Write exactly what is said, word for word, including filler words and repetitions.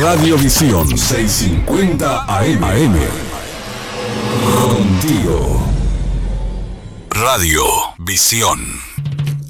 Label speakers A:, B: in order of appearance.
A: Radio Visión seiscientos cincuenta A M. Contigo. Radio Visión.